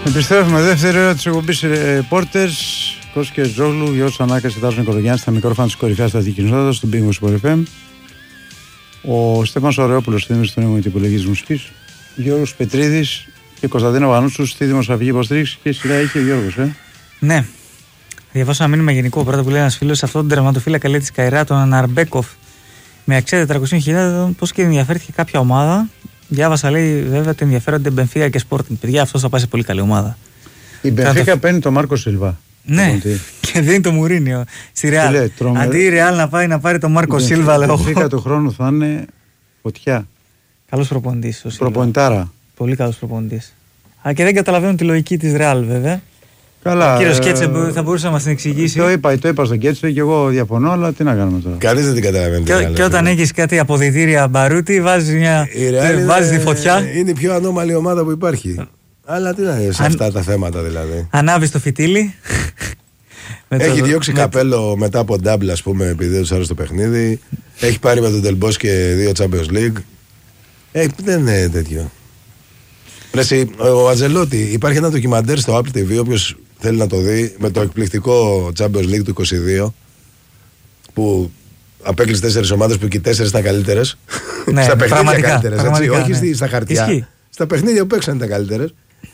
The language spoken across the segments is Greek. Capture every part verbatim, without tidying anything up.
Επιστρέφουμε δεύτερη ώρα της εκπομπής Reporters. Κώστας και Ζόγλου, Γιώργος Ανάκας, Τάσος Νικολογιάννης, στα μικρόφωνα της κορυφαίας σταθικής στον Πύργο Sport εφ εμ. Ο Στέφανος Ωρεόπουλος, θέμης στον έμο της υπολογής μουσικής. Γιώργος Πετρίδης και Κωνσταντίνο Βανούτσου στη δημοσιογραφική υποστήριξη και σειρά είχε ο Γιώργος, ε. Ναι. Διαβάσω ένα μήνυμα γενικό πρώτα που λέει ένας φίλος: αυτόν τον τερματοφύλακα λέει της Καϊρά, τον Αναρμπέκοφ, με αξία τετρακόσιες χιλιάδες, πώς και ενδιαφέρθηκε κάποια ομάδα. Διάβασα, λέει, βέβαια ότι ενδιαφέρονται Μπενφίκα και Sporting. Παιδιά, αυτό θα πάει σε πολύ καλή ομάδα. Η Μπενφίκα το... παίρνει τον Μάρκο Σίλβα. Ναι, και δίνει το Μουρίνιο στη Ρεάλ. Τρομε... Αντί η Ρεάλ να πάει να πάρει τον Μάρκο Σίλβα, λέω. Η Μπενφίκα του χρόνου θα είναι φωτιά. Καλός προπονητής. Προπονητάρα. Πολύ καλός προπονητής. Α, και δεν καταλαβαίνω τη λογική της Ρεάλ, βέβαια. Καλά. Ο κύριος Κέτσε θα μπορούσε να μας την εξηγήσει. Το είπα, το είπα στον Κέτσε και εγώ διαφωνώ, αλλά τι να κάνουμε τώρα. Κανείς δεν την καταλαβαίνει. Και, και όταν έχεις κάτι αποδυτήρια μπαρούτι, βάζεις μια. Βάζεις τη φωτιά. Είναι η πιο ανώμαλη ομάδα που υπάρχει. Αλλά τι να είναι σε αυτά τα θέματα δηλαδή. Ανάβεις το φυτίλι. Έχει διώξει με... καπέλο μετά από ντάμπλ, ας πούμε, επειδή δεν τους άρεσε το παιχνίδι. Έχει πάρει με τον Τελμπός και δύο Champions League. Ε, δεν είναι τέτοιο. Πρέσει, ο Ατζελότη, υπάρχει ένα ντοκιμαντέρ στο Apple τι βι, όποιος θέλει να το δει, με το εκπληκτικό Champions League του είκοσι δύο, που απέκλεισε τέσσερις ομάδες που και οι τέσσερις ήταν καλύτερες. Ναι, στα παιχνίδια καλύτερες, έτσι, όχι ναι. στα χαρτιά. Ισχύει. Στα παιχνίδια που παίξαν ήταν καλύτερες.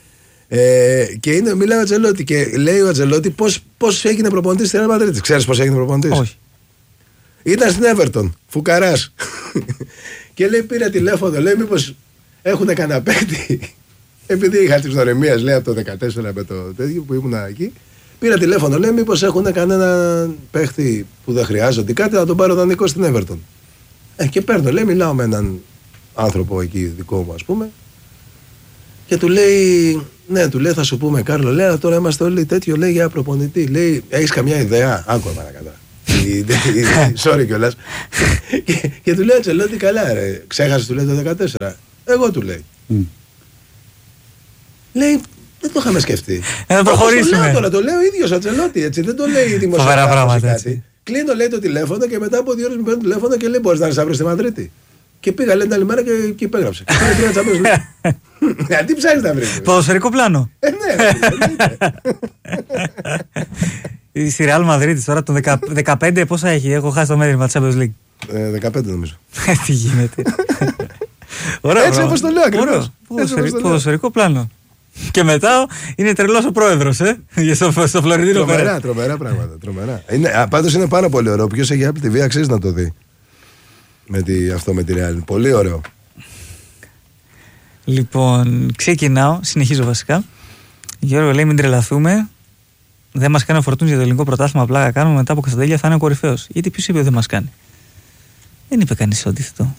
Ε, και είναι, μιλάει ο Ατζελότη και λέει ο Ατζελότη πώς, πώς έγινε προπονητής στη Ρεάλ Μαδρίτης. Ξέρεις πώς έγινε προπονητής? Όχι. Ήταν στην Everton, φουκαράς. Και λέει, πήρα τηλέφωνο, λέει, μήπως έχουν κανένα παίκτη. Επειδή είχα τις γνωριμίες, λέει, από το δεκατέσσερα με το τέτοιο που ήμουν εκεί. Πήρα τηλέφωνο, λέει, μήπως έχουν κανένα παίκτη που δεν χρειάζονται κάτι, να τον πάρω δανεικό στην Everton. Ε, και παίρνω, λέει, μιλάω με έναν άνθρωπο εκεί δικό μου, ας πούμε. Και του λέει, ναι, του λέει, θα σου πούμε, Κάρλο, λέει, αλλά τώρα είμαστε όλοι τέτοιο, λέει, για προπονητή. Λέει, έχεις καμιά ιδέα? Άκουα παρακατά. Sorry κιόλας. και, και του λέει, Ατσελότη, καλά, ρε. Ξέχασες, του λέει, το δεκατέσσερα. Εγώ του λέει. Mm. Λέει, δεν το είχαμε σκεφτεί. Ε, να προχωρήσουμε. Το λέω τώρα, το λέω ο ίδιος ο Ατσελότη, έτσι. Δεν το λέει η δημοσιογράφος. Κλείνω, λέει, το τηλέφωνο και μετά από δύο ώρες μου παίρνει το τηλέφωνο και λέει, μπορείς να έρθεις αύριο στη Μαδρίτη? Και πήγα, λέει, την άλλη μέρα και, και υπέγραψε. Και πήρε τρία Champions League. Τι ψάχνεις να βρεις? Ποδοσφαιρικό πλάνο. Ε, ναι. Στη Ρεάλ Μαδρίτης τώρα το δεκαπέντε πόσα έχει? Έχω χάσει το μέτρημα της Champions League. δεκαπέντε νομίζω. Τι γίνεται? Έτσι όπως το λέω ακριβώς. Ποδοσφαιρικό πλάνο. Και μετά είναι τρελός ο πρόεδρος, ε, στο, στο Φλωρεντίνο. Τρομερά, τρομερά πράγματα. Τρομερά. Είναι, πάντως είναι πάρα πολύ ωραίο. Ποιος έχει Apple τι βι αξίζει να το δει. Με τη, αυτό με τη Real. Πολύ ωραίο. Λοιπόν, ξεκινάω, συνεχίζω βασικά. Γιώργο λέει, μην τρελαθούμε. Δεν μας κάνει ο Φορτούνης για το ελληνικό πρωτάθλημα. Απλά κάνουμε μετά από Κωνσταντέλια, θα είναι ο κορυφαίος. Γιατί ποιος είπε ότι δεν μας κάνει? Δεν είπε κανείς το αντίθετο.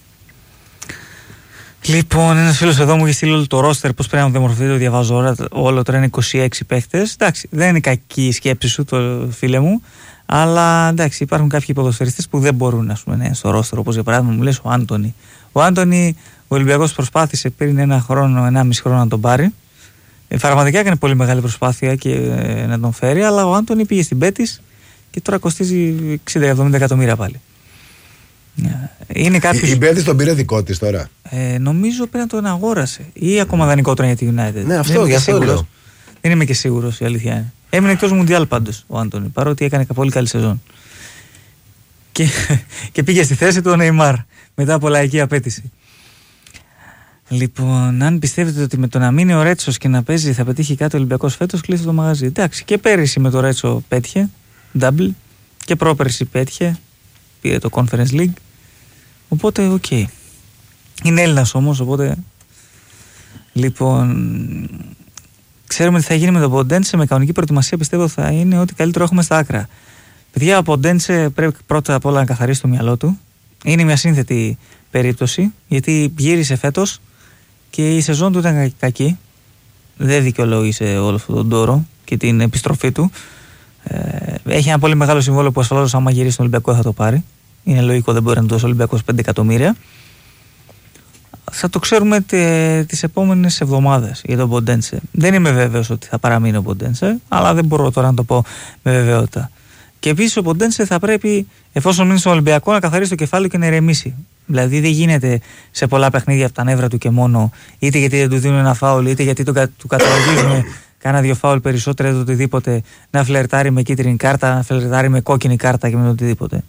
Λοιπόν, ένας φίλος εδώ μου έχει στείλει όλο το ρόστερ, πώς πρέπει να διαμορφωθεί, το διαβάζω όλα, όλο τώρα είναι είκοσι έξι παίχτες. Εντάξει, δεν είναι κακή η σκέψη σου, το φίλε μου, αλλά εντάξει, υπάρχουν κάποιοι ποδοσφαιριστές που δεν μπορούν, ας πούμε, ναι, στο ρόστερ, όπως για παράδειγμα μου λες ο Άντονι. Ο Άντονι, ο Ολυμπιακός προσπάθησε πριν ένα χρόνο, ένα μισή χρόνο να τον πάρει. Ε, πραγματικά έκανε πολύ μεγάλη προσπάθεια και ε, να τον φέρει, αλλά ο Άντονι πήγε στην Μπέτις και τώρα κοστίζει εξήντα εβδομήντα εκατομμύρια πάλι. Είναι κάποιος... Η Μπέτις τον πήρε δικό της τώρα. Ε, νομίζω πρέπει να τον αγόρασε. Ή ακόμα δανεικό τώρα για τη United. Ναι, αυτό, γι' αυτό λέω. Δεν είμαι και σίγουρος, η αλήθεια είναι. Έμεινε εκτός Μουντιάλ πάντως ο Άντονι, παρότι έκανε πολύ καλή σεζόν. Και, και πήγε στη θέση του ο Νεϊμάρ μετά από λαϊκή απέτηση. Λοιπόν, αν πιστεύετε ότι με το να μείνει ο Ρέτσος και να παίζει θα πετύχει κάτι ο Ολυμπιακός φέτος, κλείστε το μαγαζί. Εντάξει, και πέρυσι με το Ρέτσο πέτυχε, double, και πρόπερσι πέτυχε, πήρε το Conference League. Οπότε, οκ. Okay. Είναι Έλληνας όμως, οπότε. Λοιπόν, ξέρουμε τι θα γίνει με τον Ποντένσε. Με κανονική προετοιμασία πιστεύω θα είναι ό,τι καλύτερο έχουμε στα άκρα. Παιδιά, ο Ποντένσε πρέπει πρώτα απ' όλα να καθαρίσει το μυαλό του. Είναι μια σύνθετη περίπτωση, γιατί γύρισε φέτος και η σεζόν του ήταν κακή. Δεν δικαιολόγησε όλο αυτόν τον τόρο και την επιστροφή του. Ε, έχει ένα πολύ μεγάλο συμβόλαιο που ασφαλώς άμα γυρίσει στον Ολυμπιακό θα το πάρει. Είναι λογικό, δεν μπορεί να δώσει ο Ολυμπιακός πέντε εκατομμύρια. Θα το ξέρουμε τε, τις επόμενες εβδομάδες για τον Ποντένσε. Δεν είμαι βέβαιος ότι θα παραμείνει ο Ποντένσε, αλλά δεν μπορώ τώρα να το πω με βεβαιότητα. Και επίσης ο Ποντένσε θα πρέπει, εφόσον μείνει στον Ολυμπιακό, να καθαρίσει το κεφάλι και να ηρεμήσει. Δηλαδή δεν γίνεται σε πολλά παιχνίδια από τα νεύρα του και μόνο, είτε γιατί δεν του δίνουν ένα φάουλ, είτε γιατί τον, του καταλογίζουν κάνα δύο φάουλ περισσότερα ή το οτιδήποτε, να φλερτάρει με κίτρινη κάρτα, να φλερτάρει με κόκκινη κάρτα και με το οτιδήποτε.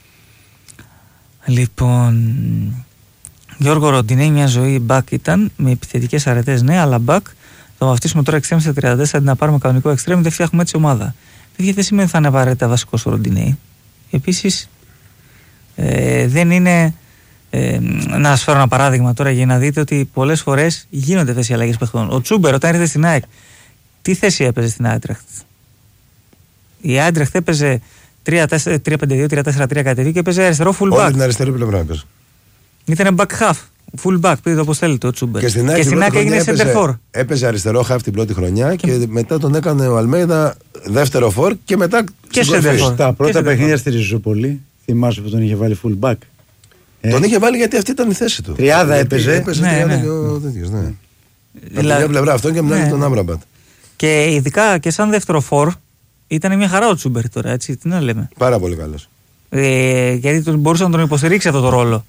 Λοιπόν, Γιώργο Ροντινέη, μια ζωή μπακ ήταν με επιθετικές αρετές, ναι, αλλά μπακ. Το βαφτίσουμε τώρα εξτρέμ στα τριάντα τέσσερα, να πάρουμε κανονικό εξτρέμ, δεν φτιάχνουμε έτσι ομάδα. Παιδιά, δεν σημαίνει ότι θα είναι απαραίτητα βασικό ο Ροντινέη. Επίσης, ε, δεν είναι. Ε, να σας φέρω ένα παράδειγμα τώρα για να δείτε ότι πολλές φορές γίνονται αυτές οι αλλαγές παιχτών. Ο Τσούμπερ, όταν ήρθε στην ΑΕΚ, τι θέση έπαιζε στην Άιντραχτ? Η Άιντραχτ έπαιζε τρία πέντε δύο τρία τέσσερα τρία κάτι τέτοιο και έπαιζε αριστερό full back. Όλη την αριστερή πλευρά έπαιζε. Ήταν back half. Full back, πείτε το όπως θέλετε ο Τσούμπερ. Και στην ΑΕΚ έγινε center for. Έπαιζε αριστερό half την πρώτη χρονιά και, και μετά τον έκανε ο Αλμέιδα δεύτερο for και μετά και center for. Τα πρώτα παιχνίδια στη Ριζούπολη, θυμάσαι που τον είχε βάλει full back. Τον είχε βάλει γιατί αυτή ήταν η θέση του. Τριάδα έπαιζε. Έπαιζε ναι, τριάδα ναι. και ο τέτοιος, ναι. Από Δηλαδή, μια πλευρά αυτό και μιλάει ναι, τον Άμραμπατ. Και ειδικά και σαν δεύτερο φορ ήταν μια χαρά ο Τσούμπερ τώρα, έτσι, τι να λέμε. Πάρα πολύ καλός. Ε, γιατί τον, μπορούσε να τον υποστηρίξει αυτό το ρόλο.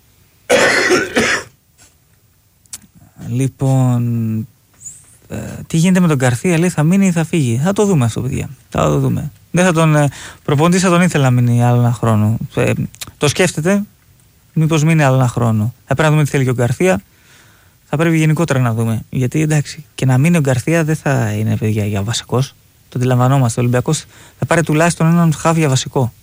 Λοιπόν, ε, τι γίνεται με τον Γκαρθία, λέει θα μείνει ή θα φύγει? Θα το δούμε αυτό, παιδιά. Θα το δούμε. Δεν θα τον, ε, προπονητής θα τον ήθελε να μείνει άλλο ένα χρόνο. Ε, το σκέφτεται, μήπως μείνει άλλο ένα χρόνο. Θα πρέπει να δούμε τι θέλει και ο Γκαρθία. Θα πρέπει γενικότερα να δούμε. Γιατί εντάξει, και να μείνει ο Γκαρθία δεν θα είναι, παιδιά, για βασικός. Το αντιλαμβανόμαστε. Ο Ολυμπιακός θα πάρει τουλάχιστον έναν χαβ για βασικό.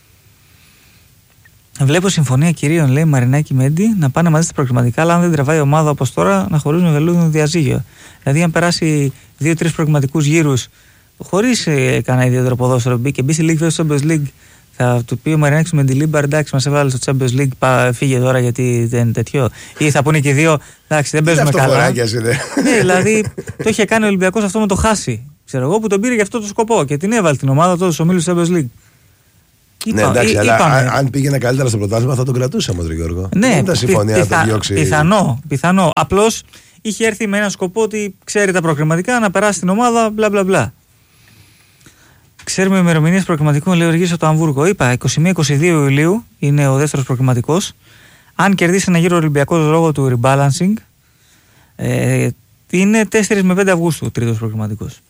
Βλέπω συμφωνία κυρίων, λέει Μαρινάκη Μέντι, να πάνε μαζί στα προκριματικά, αλλά αν δεν τραβάει η ομάδα όπως τώρα, να χωρίζουν με βελούδινο διαζύγιο. Δηλαδή, αν περάσει δύο-τρεις προκριματικούς γύρους, χωρίς ε, κανένα ιδιαίτερο ποδόσφαιρο, μπει και μπει στη League στο Champions League, θα του πει ο Μαρινάκης Μεντιλίμπα, εντάξει, μας έβαλε στο Champions League, πά, φύγε τώρα γιατί δεν είναι τέτοιο. Ή θα πούνε και δύο, εντάξει, δεν παίζουμε καλά. Ναι, δηλαδή, το είχε κάνει ο Ολυμπιακός αυτό με το Χάση. Ξέρω εγώ που τον πήρε για αυτό το σκοπό και την έβαλε την ομάδα τότε στους ομίλους του Champions League. Ναι, εντάξει, αλλά αν πήγαινε καλύτερα στο πρωτάθλημα θα τον κρατούσαμε, τον Γιώργο. Ναι, δεν ήταν συμφωνία να τον διώξει. Πιθανό, πιθανό. Απλώς είχε έρθει με ένα σκοπό ότι ξέρει τα προκριματικά, να περάσει την ομάδα, μπλα μπλα μπλα. Ξέρουμε ημερομηνίες προκριματικών, λέει ο Γεωργής από το Αμβούργο. Είπα, είκοσι μία είκοσι δύο Ιουλίου είναι ο δεύτερος προκριματικός. Αν κερδίσει ένα γύρο Ολυμπιακός λόγω του rebalancing, ε, είναι τέσσερα με πέντε Αυγούστου ο τρίτος προκριματικός.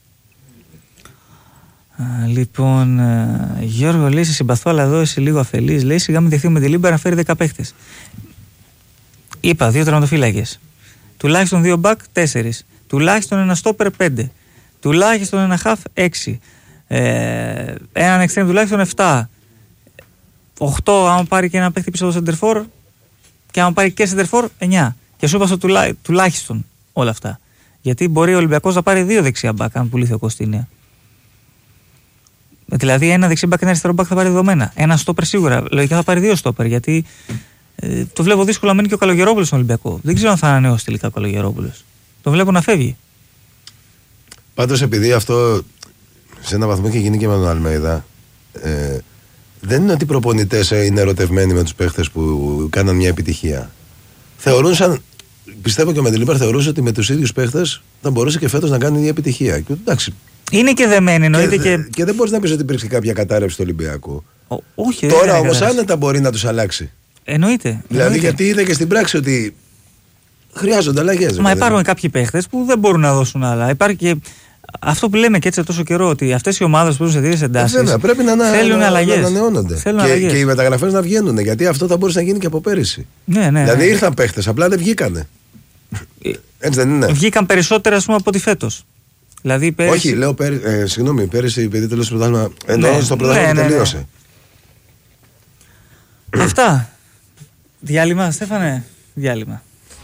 Α, λοιπόν, α, Γιώργο λέει: σε συμπαθώ, αλλά εδώ είσαι λίγο αφελής. Λέει: σιγά μην δεχθεί με τη Λίμπα να φέρει δέκα παίχτες. Είπα: δύο τερματοφύλακες. Τουλάχιστον δύο μπακ, τέσσερις. Τουλάχιστον ένα στόπερ, πέντε. Τουλάχιστον ένα χαφ, έξι. Ε, έναν εξτρέμ τουλάχιστον επτά. οκτώ, άμα πάρει και ένα παίχτη πίσω από το σεντερφόρ. Και άμα πάρει και σεντερφόρ, εννιά. Και σου είπα στο τουλά, τουλάχιστον όλα αυτά. Γιατί μπορεί ο Ολυμπιακός να πάρει δύο δεξιά μπακ, αν πουλήθει ο Κωστίνια. Δηλαδή, ένα δεξί μπακ και ένα αριστερό μπακ θα πάρει δεδομένα. Ένα στόπερ σίγουρα. Λογικά θα πάρει δύο στόπερ. Γιατί ε, το βλέπω δύσκολο να μείνει και ο Καλογερόπουλος στον Ολυμπιακό. Δεν ξέρω αν θα ανανεώσει τελικά ο Καλογερόπουλος. Το βλέπω να φεύγει. Πάντως, επειδή αυτό σε ένα βαθμό έχει γίνει και με τον Αλμέιδα, ε, δεν είναι ότι οι προπονητές είναι ερωτευμένοι με τους παίχτες που κάναν μια επιτυχία. Θεωρούσαν, πιστεύω και ο Μεντιλίμπαρ θεωρούσε ότι με τους ίδιους παίχτες θα μπορούσε και φέτος να κάνει μια επιτυχία. Και, εντάξει. Είναι και δεμένοι, εννοείται. Και, και... και δεν μπορείς να πεις ότι υπήρξε κάποια κατάρρευση του Ολυμπιακού. Ο, όχι, Τώρα όμως άνετα μπορεί να τους αλλάξει. Εννοείται. Δηλαδή, εννοείται. γιατί είδε και στην πράξη ότι χρειάζονται αλλαγές. Μα υπάρχουν δηλαδή κάποιοι παίχτες που δεν μπορούν να δώσουν άλλα. Υπάρχει και αυτό που λέμε και έτσι τόσο καιρό, ότι αυτές οι ομάδες που ζουν σε τέτοιες εντάσεις ε, πρέπει να, θέλουν να, αλλαγές. να ανανεώνονται. Θέλουν και, αλλαγές. και οι μεταγραφές να βγαίνουν. Γιατί αυτό θα μπορούσε να γίνει και από πέρυσι. Ναι, ναι, δηλαδή ναι. ήρθαν παίχτες, απλά δεν βγήκανε. Έτσι δεν είναι? Βγήκαν περισσότερα, ας πούμε, από ότι φέτος. Δηλαδή, πέρυσι... Όχι, λέω πέρυσι. Ε, συγγνώμη, πέρυσι επειδή τελείωσε το πρωτάθλημα. Ενώ ναι, στο πρωτάθλημα ναι, ναι, τελείωσε. Ναι. Αυτά. Διάλειμμα, Στέφανε. Διάλειμμα.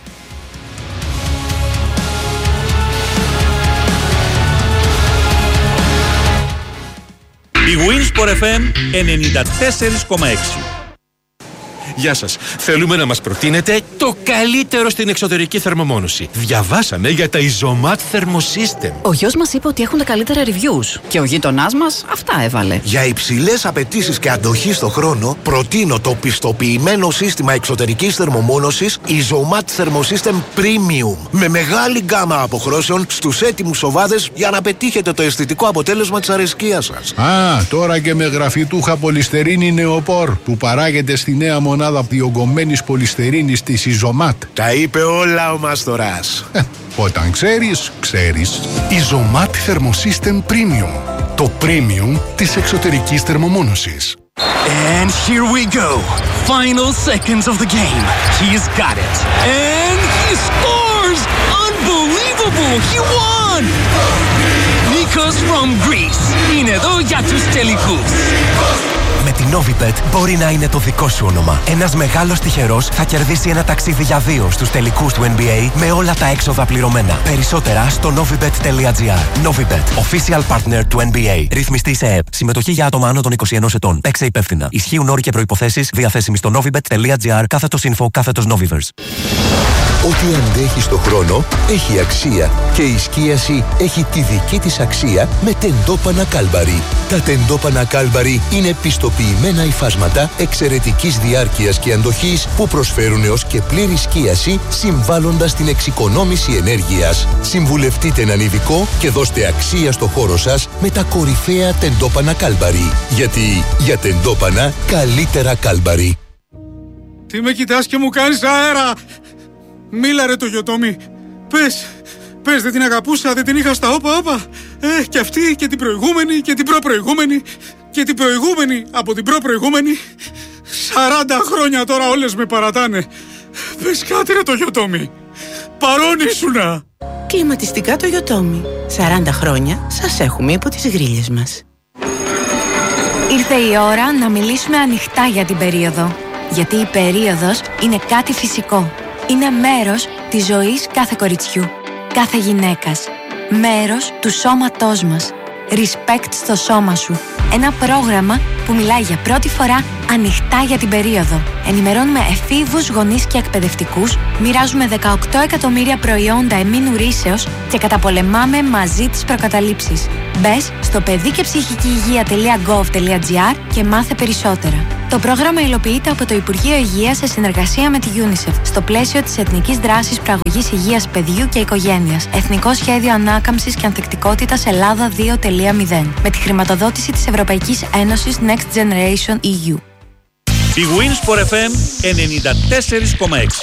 Η Winsport εφ εμ ενενήντα τέσσερα κόμμα έξι. Γεια σας. Θέλουμε να μας προτείνετε το καλύτερο στην εξωτερική θερμομόνωση. Διαβάσαμε για τα Isomat Thermosystem. Ο γιος μας είπε ότι έχουν τα καλύτερα reviews και ο γείτονάς μας αυτά έβαλε. Για υψηλές απαιτήσεις και αντοχή στο χρόνο, προτείνω το πιστοποιημένο σύστημα εξωτερικής θερμομόνωσης Isomat Thermosystem Premium. Με μεγάλη γκάμα αποχρώσεων στους έτοιμους σοβάδες για να πετύχετε το αισθητικό αποτέλεσμα της αρεσκίας σας. Α, τώρα και με γραφιτούχα πολυστερίνη νεοπόρ που παράγεται στη νέα μονάδα διογκωμένης πολυστερίνης της Isomat. Τα είπε όλα ο Μαστοράς. Όταν ξέρεις, ξέρεις. Ιζωμάτ Thermosystem Premium. Το premium της εξωτερικής θερμομόνωσης. And here we go. Final seconds of the game. He's got it. And he scores! Unbelievable! He won! Nikos from Greece. Είναι εδώ για τους τελικούς. Με την Novibet μπορεί να είναι το δικό σου όνομα. Ένας μεγάλος τυχερός θα κερδίσει ένα ταξίδι για δύο στους τελικούς του N B A με όλα τα έξοδα πληρωμένα. Περισσότερα στο novibet.gr. Novibet, official partner του N B A. Ρυθμιστή σε ΕΕΠ. Συμμετοχή για άτομα άνω των είκοσι ενός ετών. Παίξε υπεύθυνα. Ισχύουν όροι και προϋποθέσεις. Διαθέσιμοι στο novibet.gr. Κάθετος info. Κάθετος Novivers. Ό,τι αντέχει στο χρόνο έχει αξία και η σκίαση έχει τη δική της αξία με τεντόπανα Κάλμπαρι. Τα τεντόπανα Κάλμπαρι είναι πιστοποιημένα υφάσματα εξαιρετικής διάρκειας και αντοχής που προσφέρουν έως και πλήρη σκίαση συμβάλλοντας στην εξοικονόμηση ενέργειας. Συμβουλευτείτε έναν ειδικό και δώστε αξία στο χώρο σας με τα κορυφαία τεντόπανα Κάλμπαρι. Γιατί για τεντόπανα καλύτερα Κάλμπαρι. Τι με κοιτάς και μου κάνεις αέρα! Μίλα ρε το Γιωτόμι. Πες, πες δεν την αγαπούσα, δεν την είχα στα όπα όπα. Ε, και αυτή και την προηγούμενη και την προπροηγούμενη και την προηγούμενη από την προπροηγούμενη. Σαράντα χρόνια τώρα όλες με παρατάνε. Πες κάτι ρε το Γιωτόμι. Παρόν ήσουνα. Κλιματιστικά το Γιωτόμι. Σαράντα χρόνια σας έχουμε υπό τις γρίλες μας. Ήρθε η ώρα να μιλήσουμε ανοιχτά για την περίοδο. Γιατί η περίοδος είναι κάτι φυσικό. Είναι μέρος της ζωής κάθε κοριτσιού, κάθε γυναίκας. Μέρος του σώματός μας. Respect στο σώμα σου. Ένα πρόγραμμα που μιλάει για πρώτη φορά ανοιχτά για την περίοδο. Ενημερώνουμε εφήβους, γονείς και εκπαιδευτικούς, μοιράζουμε δεκαοκτώ εκατομμύρια προϊόντα εμμήνου ρύσεως και καταπολεμάμε μαζί τις προκαταλήψεις. Μπες στο παιδί και ψυχική υγεία τελεία γκοβ τελεία τζι άρ και μάθε περισσότερα. Το πρόγραμμα υλοποιείται από το Υπουργείο Υγείας σε συνεργασία με τη UNICEF στο πλαίσιο της Εθνικής Δράσης Προαγωγής Υγείας Παιδιού και Οικογένειας. Εθνικό Σχέδιο Ανάκαμψης και Ανθεκτικότητας Ελλάδα δύο τελεία μηδέν. Με τη χρηματοδότηση της Ευρωπαϊκής Ένωσης Next Generation ι γιου. Η Winsport εφ εμ ενενήντα τέσσερα κόμμα έξι.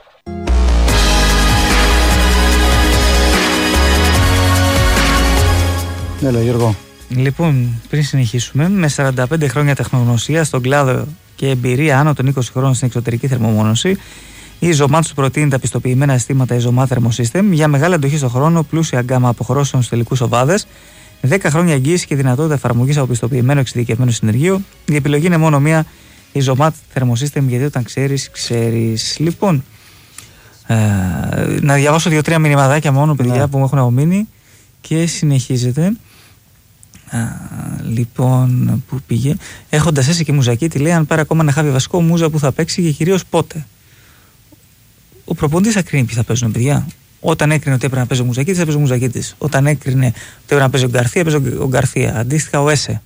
Έλα Γιώργο. Λοιπόν, πριν συνεχίσουμε, με σαράντα πέντε χρόνια τεχνογνωσία στον κλάδο και εμπειρία άνω των είκοσι χρόνων στην εξωτερική θερμομόνωση, η Ιζωμάτ σου προτείνει τα πιστοποιημένα αισθήματα Ιζωμάτ Thermosystem για μεγάλη αντοχή στον χρόνο, πλούσια γκάμα αποχρώσεων στους τελικούς οβάδες, δέκα χρόνια εγγύηση και δυνατότητα εφαρμογής από πιστοποιημένο εξειδικευμένο συνεργείο. Η επιλογή είναι μόνο μία, Ιζωμάτ Thermosystem, γιατί όταν ξέρεις, ξέρεις. Λοιπόν, ε, να διαβάσω δύο-τρία μηνυματάκια μόνο, παιδιά, ναι, που μου έχουν απομείνει και συνεχίζεται. Α, λοιπόν, που πήγε. Έχοντας έσει και Μουζακίτη, λέει: αν πάρει ακόμα ένα χάβι βασικό, Μούζα που θα παίξει και κυρίως πότε. Ο προπονητής θα κρίνει ποιοι θα παίζουν, παιδιά. Όταν έκρινε ότι έπρεπε να παίζει ο Μουζακίτης, θα παίζει ο Μουζακίτης. Όταν έκρινε ότι έπρεπε να παίζει ο Γκαρθία, παίζει ο Γκαρθία. Αντίστοιχα, ο Έσε.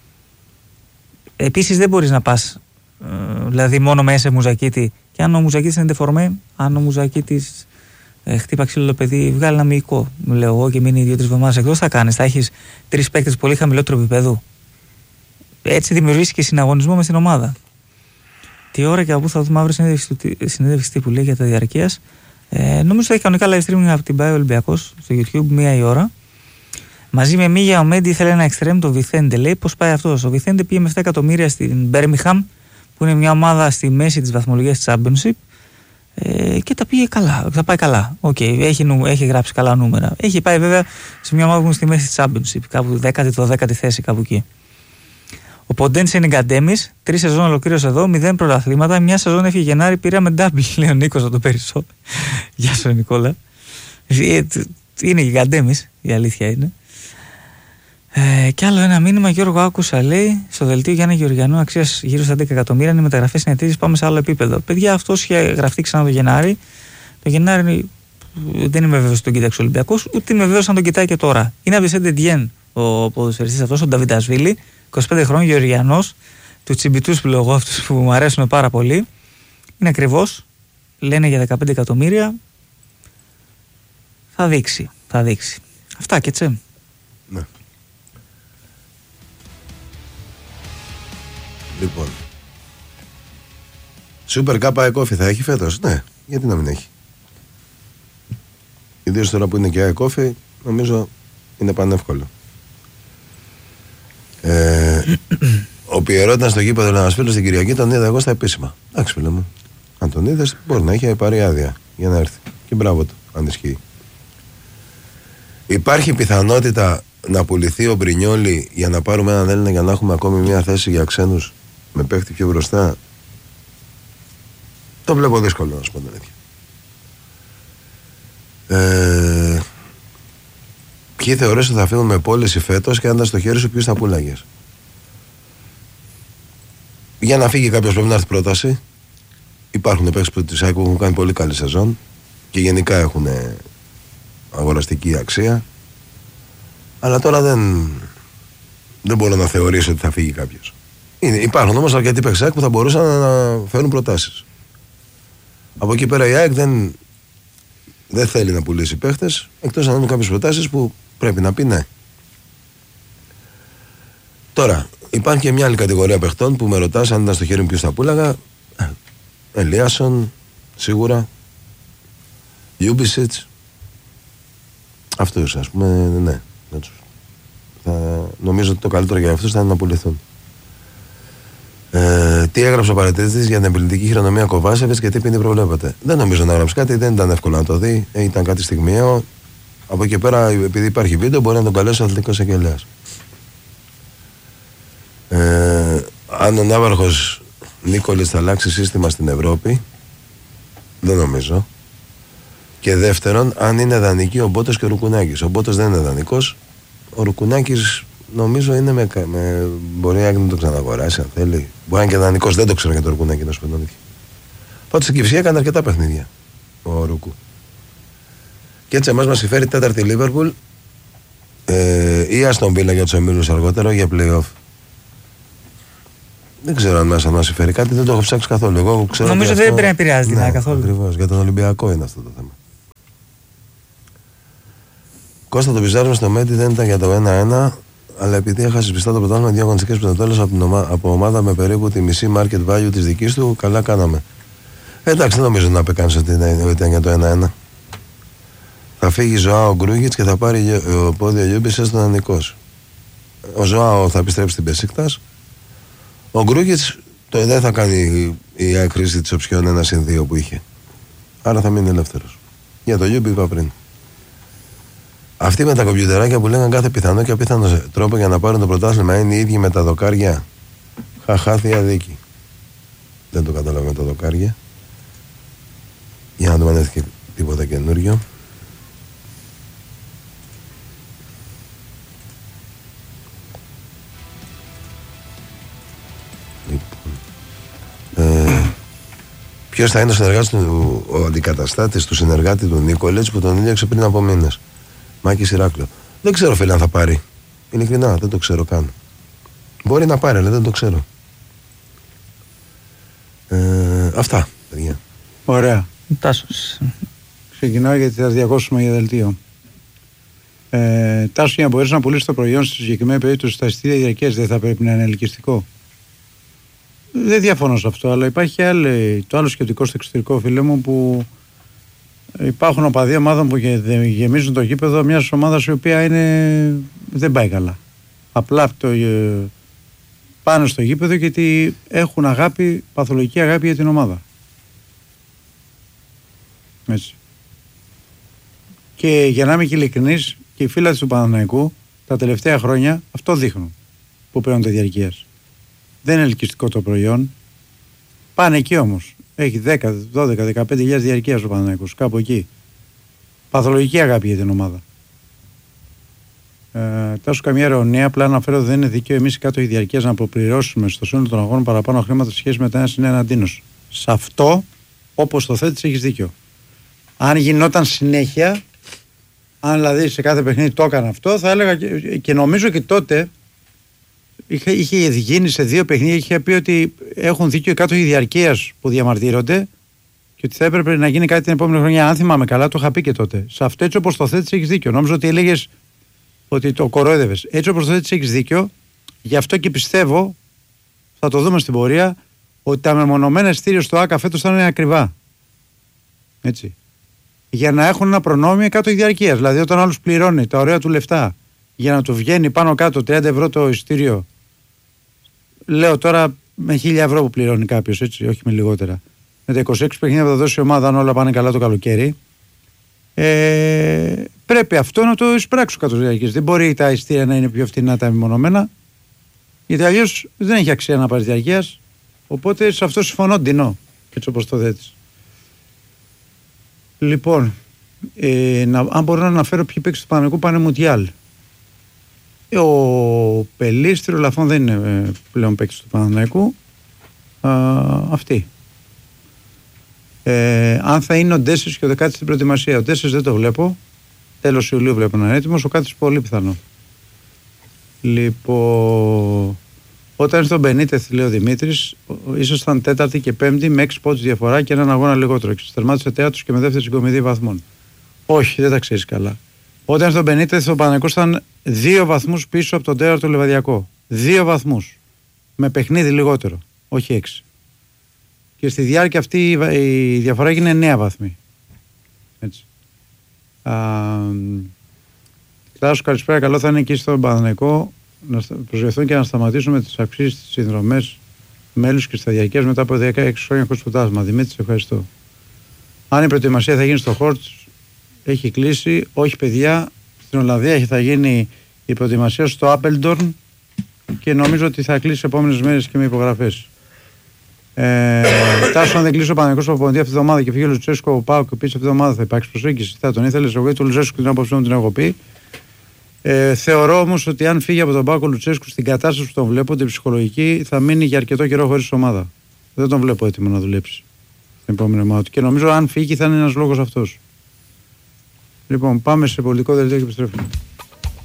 Επίσης, δεν μπορείς να πας ε, δηλαδή μόνο με Έσε Μουζακίτη, και αν ο Μουζακίτης είναι ντεφορμέ, αν ο Μουζακίτης Ε, χτύπα ξύλο το παιδί, βγάλει ένα μυϊκό, μου λέω εγώ, και μείνει δύο-τρεις εβδομάδες εκτός, θα κάνεις. Θα έχεις τρεις παίκτες πολύ χαμηλότερου επίπεδου. Έτσι δημιουργήσει και συναγωνισμό μες στην ομάδα. Τι ώρα και από πού θα δούμε αύριο συνέντευξη τύπου, λέει, για τα διαρκείας. Ε, νομίζω θα έχει κανονικά live streaming από την Πάη Ολυμπιακός στο YouTube, μία η ώρα. Μαζί με Μίγια ο Μέντι ήθελε ένα extreme, το Βιθέντε. Λέει πώς πάει αυτός. Ο Βιθέντε πήγε με επτά εκατομμύρια στην Birmingham, που είναι μια ομάδα στη μέση της βαθμολογίας της Championship. Ε, και τα πήγε καλά, θα πάει καλά. Okay, έχει, νου, έχει γράψει καλά νούμερα. Έχει πάει βέβαια σε μια ομάδα που είναι στη μέση της Championship, κάπου δέκατη, δώδεκατη θέση, κάπου εκεί. Ο Ποντένσε είναι γκαντέμις, τρεις σεζόν ολοκλήρωσε εδώ, μηδέν πρωταθλήματα. Μια σεζόν έφυγε Γενάρη, πήραμε double, λέει ο Νίκος από το περισσότερο. Γεια σου, Νικόλα. Είναι γκαντέμις, η αλήθεια είναι. Ε, και άλλο ένα μήνυμα, Γιώργο, άκουσα, λέει, στο δελτίο Γιάννη Γεωργιανού, αξίας γύρω στα δέκα εκατομμύρια, είναι μεταγραφές συνετήσεις, πάμε σε άλλο επίπεδο. Παιδιά, αυτός είχε γραφτεί ξανά το Γενάρη. Το Γενάρη δεν είμαι βέβαιος ότι τον κοίταξε ο Ολυμπιακός, ούτε είμαι βέβαιος αν τον κοιτάει και τώρα. Είναι από τη Σεντεντιέν ο ποδοσφαιριστής αυτός, ο Νταβιντασβίλη, είκοσι πέντε χρόνων, Γεωργιανός, του τσιμπιτούς που λέω εγώ, αυτούς που μου αρέσουν πάρα πολύ. Είναι ακριβώς, λένε για δεκαπέντε εκατομμύρια. Θα δείξει, θα δείξει. Αυτά και τσε. Ναι. Λοιπόν, Super Cup Coffee θα έχει φέτος? Ναι, γιατί να μην έχει. ιδίως τώρα που είναι και αεκόφι, νομίζω είναι πανεύκολο. Ε, ο Πιερό ήταν στο γήπεδο ένας φίλος την Κυριακή, τον είδα εγώ στα επίσημα. Εντάξει, φίλε μου. Αν τον είδες, μπορεί να έχει πάρει άδεια για να έρθει. Και μπράβο του, αν ισχύει. Υπάρχει πιθανότητα να πουληθεί ο Μπρινιόλι για να πάρουμε έναν Έλληνα για να έχουμε ακόμη μια θέση για ξένους με παίχτη πιο μπροστά? Το βλέπω δύσκολο, να σου πω την αλήθεια. Ε, ποιοι θεωρείς ότι θα φύγουν με πώληση φέτος και αν ήταν στο χέρι σου, ποιους θα πουλάγες? Για να φύγει κάποιος πρέπει να έρθει πρόταση. Υπάρχουν παίκτες που της ΑΕΚ έχουν κάνει πολύ καλή σεζόν και γενικά έχουν αγοραστική αξία. Αλλά τώρα δεν, δεν μπορώ να θεωρήσω ότι θα φύγει κάποιος. Είναι, υπάρχουν όμως αρκετοί παίκτες που θα μπορούσαν να φέρουν προτάσεις. Από εκεί πέρα η ΑΕΚ δεν, δεν θέλει να πουλήσει παίχτες, εκτός αν έχουν κάποιες προτάσεις που πρέπει να πει ναι. Τώρα, υπάρχει και μια άλλη κατηγορία παιχτών που με ρωτάς αν ήταν στο χέρι μου ποιος θα πούλαγα. Ελίασον, σίγουρα. Ιούμπισιτς. Αυτούς, ας πούμε, ναι. Θα, νομίζω ότι το καλύτερο για αυτούς θα είναι να πουληθούν. Ε, τι έγραψε ο παρατηρητής για την επιλυτική χειρονομία Κοβάσεβιτς και τι ποινή προβλέπεται? Δεν νομίζω να έγραψε κάτι, δεν ήταν εύκολο να το δει. Ε, ήταν κάτι στιγμιαίο. Από εκεί πέρα, επειδή υπάρχει βίντεο, μπορεί να τον καλέσει ο αθλητικός αγγελέας. Ε, αν ο ναύαρχος Νίκολης θα αλλάξει σύστημα στην Ευρώπη, δεν νομίζω. Και δεύτερον, αν είναι δανεικοί ο Μπότος και ο Ρουκουνάκης. Ο Μπότος δεν είναι δανεικός. Ο Ρουκουνάκης νομίζω είναι με, με μπορεί να το ξαναγοράσει αν θέλει. Μπορεί να είναι και δανεικός, δεν το ξέρω για το Ρουκουνάκη, να σου πω την αλήθεια. Πάντως στην Κυψία έκανε αρκετά παιχνίδια ο Ρουκού. Και έτσι εμάς μας συμφέρει τέταρτη Λίβερπουλ ε, ή Αστον Βίλα για τους ομίλους αργότερα για play-off. Δεν ξέρω αν μέσα μας συμφέρει κάτι, δεν το έχω ψάξει καθόλου. Εγώ ξέρω νομίζω ότι αυτό... δεν πρέπει να επηρεάζει ναι, καθόλου. Ακριβώς, για τον Ολυμπιακό είναι αυτό το θέμα. Κώστα, το πιζάρισμα στο Μέτι δεν ήταν για το ένα ένα, αλλά επειδή έχασε πιστά το πρωτάθλημα δύο αγωνιστικές προς το τέλος από, ομα... από ομάδα με περίπου τη μισή market value της δικής του, καλά κάναμε. Ε, εντάξει, δεν νομίζω να πει κανείς ότι ήταν για το ένα ένα. Θα φύγει Ζωάο Γκρούγιτς και θα πάρει ο πόδιο Γιούμπισες στον Ανικός. Ο Ζωάο θα επιστρέψει στην Μπεσίκτας. Ο Γκρούγιτς το δεν θα κάνει η χρήση της οψιόν ένα συν δύο που είχε. Άρα θα μείνει ελεύθερος. Για το Γιούμπι είπα πριν. Αυτοί με τα κομπιουτεράκια που λέγαν κάθε πιθανό και απίθανο τρόπο για να πάρουν το πρωτάθλημα είναι οι ίδιοι με τα δοκάρια. Χαχά, θεία δίκη. Δεν το καταλαβαίνω με τα δοκάρια. Για να το πανέθηκε τίποτα καινούριο. Ε, ποιος θα είναι ο συνεργάτης του, ο αντικαταστάτης του συνεργάτη του Νίκολετς που τον ήλιαξε πριν από μήνες? Μάκης Ηράκλειο. Δεν ξέρω, φίλε, αν θα πάρει. Ειλικρινά, δεν το ξέρω καν. Μπορεί να πάρει, αλλά δεν το ξέρω. Ε, αυτά, παιδιά. Ωραία. Τάσος. Ξεκινάω γιατί θα διακόψουμε για δελτίο. Ε, Τάσο, για να μπορέσει να πουλήσει το προϊόν στη συγκεκριμένη περίπτωση στα εισιτήρια διαρκείας, δεν θα πρέπει να είναι ελκυστικό? Δεν διαφωνώ σε αυτό, αλλά υπάρχει και άλλη, το άλλο σκεπτικό στο εξωτερικό, φίλε μου, που υπάρχουν οπαδοί ομάδων που γεμίζουν το γήπεδο μιας ομάδας η οποία είναι, δεν πάει καλά. Απλά το, πάνε στο γήπεδο γιατί έχουν αγάπη, παθολογική αγάπη για την ομάδα. Έτσι. Και για να είμαι και ειλικρινής, και οι φίλοι του Παναθηναϊκού τα τελευταία χρόνια αυτό δείχνουν που παίρνουν τη διαρκείας. Δεν είναι ελκυστικό το προϊόν. Πάνε εκεί όμως. Έχει δέκα, δώδεκα, δεκαπέντε χιλιάδες διαρκείας ο Παναθηναϊκός, κάπου εκεί. Παθολογική αγάπη για την ομάδα. Ε, Τάσο, καμία ειρωνία. Απλά αναφέρω ότι δεν είναι δίκαιο εμείς οι κάτοχοι διαρκείας να αποπληρώσουμε στο σύνολο των αγώνων παραπάνω χρήματα σε σχέση με τα ένα συν ένα αντίνος. Σε αυτό, όπως το θέτεις, έχεις δίκιο. Αν γινόταν συνέχεια, αν δηλαδή σε κάθε παιχνίδι το έκανα αυτό, θα έλεγα και, και νομίζω και τότε. Είχε, είχε γίνει σε δύο παιχνίδια, είχε πει ότι έχουν δίκιο οι κάτοχοι διαρκείας που διαμαρτύρονται και ότι θα έπρεπε να γίνει κάτι την επόμενη χρονιά. Αν θυμάμαι καλά, το είχα πει και τότε. Σε αυτό, έτσι όπως το θέτεις, έχεις δίκιο. Νόμιζα ότι έλεγες ότι το κορόιδευες. Έτσι όπως το θέτεις, έχεις δίκιο. Γι' αυτό και πιστεύω, θα το δούμε στην πορεία, ότι τα μεμονωμένα εισιτήρια στο ΆΚΑ φέτος θα είναι ακριβά. Έτσι. για να έχουν ένα προνόμιο κάτω διαρκείας. Δηλαδή, όταν ο άλλος πληρώνει τα ωραία του λεφτά για να του βγαίνει πάνω κάτω τριάντα ευρώ το εισιτήριο, λέω τώρα με χίλια ευρώ που πληρώνει κάποιος, έτσι, όχι με λιγότερα. Με τα είκοσι έξι παιχνίδια που θα δώσει η ομάδα, αν όλα πάνε καλά το καλοκαίρι, ε, πρέπει αυτό να το εισπράξω κάτω διαρκείας. Δεν μπορεί τα εισιτήρια να είναι πιο φτηνά τα μεμονωμένα, γιατί αλλιώς δεν έχει αξία να πάρει διαρκείας. Οπότε σε αυτό συμφωνώ, Ντινό, έτσι όπως το θέτεις. Λοιπόν, ε, να, αν μπορώ να αναφέρω ποιοι παίκτες του Παναθηναϊκού πάνε Μουντιάλ. Ε, ο Πελίστρη, ο Λαφών δεν είναι ε, πλέον παίκτες του Παναθηναϊκού. Αυτοί. Ε, αν θα είναι ο Ντέσσερς και ο Δεκάτης στην προετοιμασία. Ο Ντέσσερς δεν το βλέπω. Τέλος Ιουλίου βλέπω να είναι έτοιμος. Ο Κάτης πολύ πιθανό. Λοιπόν, όταν ήρθε ο Μπενίτεθ, λέει ο Δημήτρης, ήσασταν τέταρτη και πέμπτη με έξι πόντους διαφορά και έναν αγώνα λιγότερο. Και τερμάτισε τέταρτος και με δεύτερη συγκομιδή βαθμών. Όχι, δεν τα ξέρεις καλά. Όταν ήρθε ο Μπενίτεθ, ο Παναθηναϊκός ήταν δύο βαθμούς πίσω από τον τέταρτο Λεβαδιακό. Δύο βαθμούς. Με παιχνίδι λιγότερο. Όχι έξι. Και στη διάρκεια αυτή η διαφορά έγινε εννέα βαθμοί. Έτσι. Κλάσου, καλησπέρα. Καλό θα είναι εκεί στον Παναθηναϊκό να προσγειωθούν και να σταματήσουμε τις αυξήσεις στις συνδρομές μέλους και σταδιακές μετά από δεκαέξι χρόνια χωρίς ποτάσμα. Δημήτρη, ευχαριστώ. Αν η προετοιμασία θα γίνει στο Χόρτς, έχει κλείσει. Όχι, παιδιά. Στην Ολλανδία θα γίνει η προετοιμασία στο Άπελντορν και νομίζω ότι θα κλείσει επόμενες μέρες και με υπογραφές. Ε, Τάσο, αν δεν κλείσει ο Παναθηναϊκός από ποντή αυτή τη εβδομάδα και φύγει ο Λουτσέσκο, ο Πάουκ, επίσης αυτή τη εβδομάδα θα υπάρξει προσέγγιση. Θα τον ήθελε. Εγώ του Λουτσέσκου την άποψή μου την έχω πει. Ε, θεωρώ όμως ότι αν φύγει από τον Πάουκ ο Λουτσέσκου στην κατάσταση που τον βλέπω, την ψυχολογική, θα μείνει για αρκετό καιρό χωρίς ομάδα. Δεν τον βλέπω έτοιμο να δουλέψει στην επόμενη ομάδα του. Και νομίζω αν φύγει θα είναι ένας λόγος αυτός. Λοιπόν, πάμε σε πολιτικό δελτίο και επιστρέφουμε.